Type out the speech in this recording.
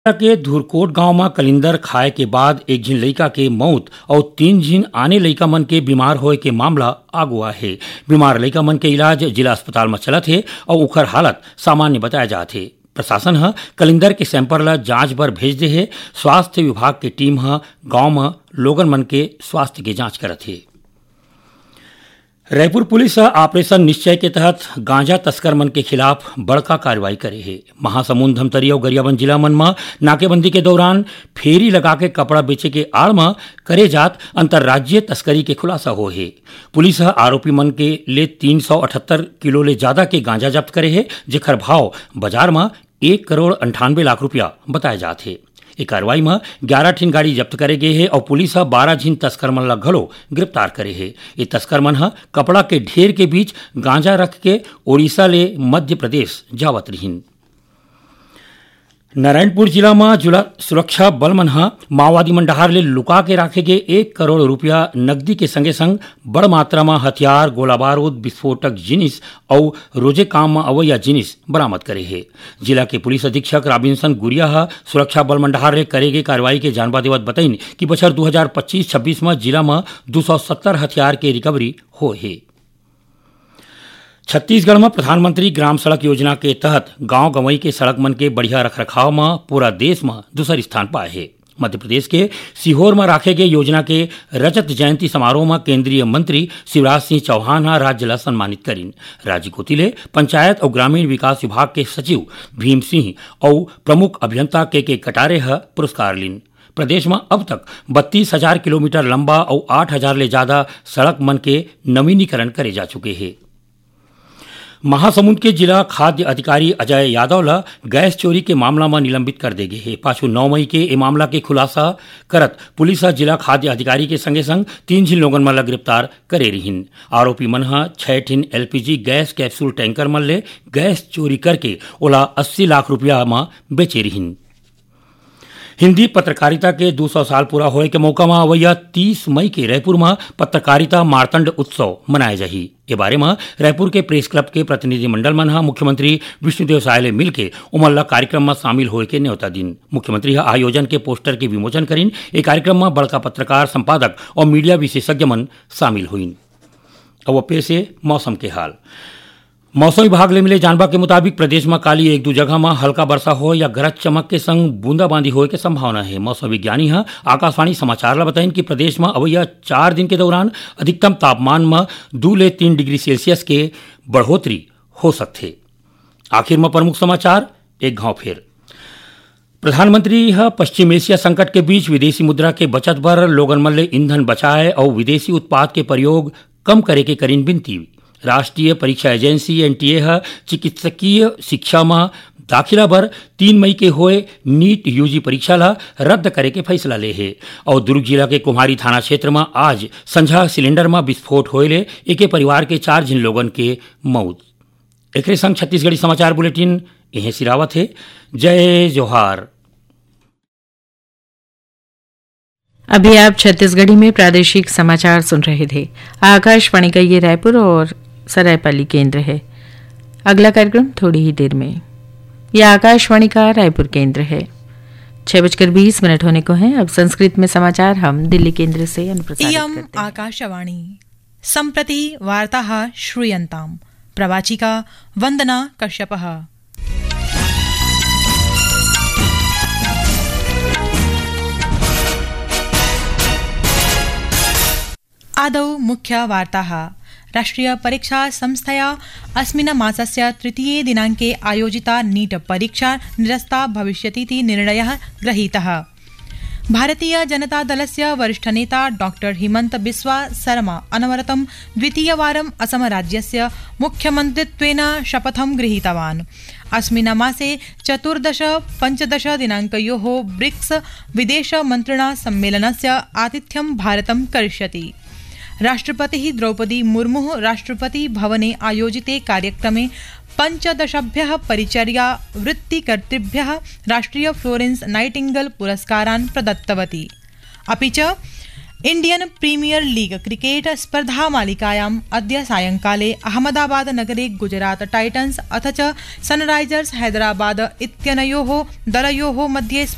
के धुरकोट गांव में कलिंदर खाए के बाद एक झिन लइका के मौत और 3 झिन आने लइका मन के बीमार होए के मामला आगुआ है। बीमार लइका मन के इलाज जिला अस्पताल में चलत है और उखर हालत सामान्य बताया जात है। प्रशासन ह कलिंदर के सैंपल ला जांच बर भेज दे है। स्वास्थ्य विभाग के टीम ह गांव में लोगन मन के स्वास्थ्य के जांच करत है। रायपुर पुलिस ऑपरेशन निश्चय के तहत गांजा तस्कर मन के खिलाफ बड़का कार्रवाई करे है। महासमुंद, धमतरी और गरियाबंद जिला मन में नाकेबंदी के दौरान फेरी लगा के कपड़ा बेचे के आड़ में करे जात अंतर्राज्यीय तस्करी के खुलासा हो है। पुलिस आरोपी मन के ले 378 किलो ले ज्यादा के गांजा जब्त करे है, जेकर भाव बाजार में 1 करोड़ 98 लाख रुपया बताया जात है। ये कार्रवाई में 11 ठिन गाड़ी जब्त करे गए है और पुलिस 12 झिन तस्कर मन ला घलो गिरफ्तार करे है। ये तस्कर मन कपड़ा के ढेर के बीच गांजा रख के ओडिशा ले मध्य प्रदेश जावत रहीन। नारायणपुर जिला में जिला सुरक्षा बल मन माओवादी मन डहार ले लुका के राखे गए 1 करोड़ रुपया नकदी के संगे संग बड़ मात्रा में हथियार, गोला बारूद, विस्फोटक जिनिस और रोजे काम में अवैया जिनिस बरामद करे है। जिला के पुलिस अधीक्षक रॉबिन्सन गुरिया सुरक्षा बल मन डहार ले करे गए कार्रवाई के जानबा देवत बताइन कि बछर 2025-26 में जिला में 270 हथियार के रिकवरी हो है। छत्तीसगढ़ में प्रधानमंत्री ग्राम सड़क योजना के तहत गांव गंवई के सड़क मन के बढ़िया रखरखाव में पूरा देश में दूसर स्थान पाए है। मध्य प्रदेश के सीहोर में राखे गए योजना के रजत जयंती समारोह में केंद्रीय मंत्री शिवराज सिंह चौहान राज्य ला सम्मानित करीन। राज्य कोतिले पंचायत और ग्रामीण विकास विभाग के सचिव भीम सिंह और प्रमुख अभियंता के कटारे पुरस्कार लीन। प्रदेश में अब तक 32,000 किलोमीटर लंबा और 8,000 ले ज्यादा सड़क मन के नवीनीकरण करे जा चुके हैं। महासमुंद के जिला खाद्य अधिकारी अजय यादव ला गैस चोरी के मामला में निलंबित कर दे गए है। पाछू 9 मई के ए मामला के खुलासा करत पुलिस जिला खाद्य अधिकारी के संगे संग 3 झिन लोगन मन ला गिरफ्तार करे रहीन। आरोपी मन 6 ठिन एलपीजी गैस कैप्सूल टैंकर मन ले गैस चोरी करके ओला 80 लाख रुपया में बेचे रहीन। हिंदी पत्रकारिता के 200 साल पूरा होए के मौका में अवैया 30 मई के रायपुर में पत्रकारिता मार्तंड उत्सव मनाए जाही। ये बारे में रायपुर के प्रेस क्लब के प्रतिनिधि मंडल मन मुख्यमंत्री विष्णुदेव साय ले मिलके उमल्ला कार्यक्रम में शामिल होए के न्योता दिन। मुख्यमंत्री आयोजन के पोस्टर के विमोचन करीन। ये कार्यक्रम में बड़का पत्रकार, संपादक और मीडिया विशेषज्ञ मन शामिल हुईन। अब पेश है मौसम के हाल। मौसम विभाग ले मिले जानबा के मुताबिक प्रदेश में काली 1-2 जगह में हल्का वर्षा हो या गरज चमक के संग बूंदाबांदी होए के संभावना है। मौसम विज्ञानी आकाशवाणी समाचार ला बताइन कि प्रदेश में अवैया 4 दिन के दौरान अधिकतम तापमान में 2 ले 3 डिग्री सेल्सियस के बढ़ोतरी हो सकते। आखिर में प्रमुख समाचार एक घाव फिर। प्रधानमंत्री पश्चिम एशिया संकट के बीच विदेशी मुद्रा के बचत बर लोगन मन ले ईंधन बचाए और विदेशी उत्पाद के प्रयोग कम करे के करीन बिनती। राष्ट्रीय परीक्षा एजेंसी एनटीए चिकित्सकीय शिक्षा में दाखिला बर 3 मई के होए नीट यूजी परीक्षा ला रद्द करे के फैसला ले है। और दुर्ग जिला के कुम्हारी थाना क्षेत्र में आज संझा सिलेंडर में विस्फोट होए ले एके परिवार के 4 झिन लोगन के मौत। एकरे संग छत्तीसगढ़ी समाचार बुलेटिन यहीं सिरावत है। जय जोहार। अभी आप छत्तीसगढ़ी में प्रादेशिक समाचार सुन रहे थे। आकाशवाणी का ये रायपुर और सरायपाली केंद्र है। अगला कार्यक्रम थोड़ी ही देर में। यह आकाशवाणी का रायपुर केंद्र है। 6:20 होने को है। अब संस्कृत में समाचार हम दिल्ली केंद्र से अनुप्रसारित करते हैं। आकाशवाणी सम्प्रति वार्ताः श्रूयन्ताम्। प्रवाचिका वंदना कश्यपः। आदौ मुख्य वार्ताः। राष्ट्रीय परीक्षा संस्थया अस्मिन् मासस्य 3 दिनाङ्के आयोजिता नीट परीक्षा निरस्ता भविष्यतीति निर्णयः गृहीतः। भारतीय जनता दलस्य वरिष्ठ नेता डॉक्टर हिमंत बिस्वा सरमा अनवरतं द्वितीयवारम् असम राज्यस्य मुख्यमन्त्रित्वेन शपथं गृहीतवान्। अस्मिन् मासे 14-15 दिनाङ्कयोः ब्रिक्स विदेशमन्त्रिणा सम्मेलनस्य आतिथ्यं भारतं करिष्यति। राष्ट्रपतिः द्रौपदी मुर्मुः राष्ट्रपति भवने आयोजिते कार्यक्रमे 15 परिचर्या वृत्तिकर्तृभ्यः राष्ट्रिय फ्लोरेंस नाइटिंगेल पुरस्कारान् प्रदत्तवती। अपि च इंडियन प्रीमियर लीग क्रिकेट स्पर्धा मालिकायाम् अद्य सायंकाले अहमदाबाद नगरे गुजरात टाइटन्स अथ च सनराइजर्स हैदराबाद इत्यनयोः दलयोः मध्ये